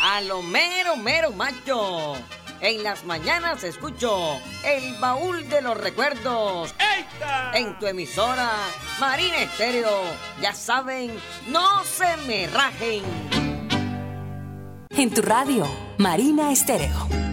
A lo mero, mero macho. En las mañanas escucho el baúl de los recuerdos. ¡Eita! En tu emisora, Marina Estéreo. Ya saben, no se me rajen. En tu radio, Marina Estéreo.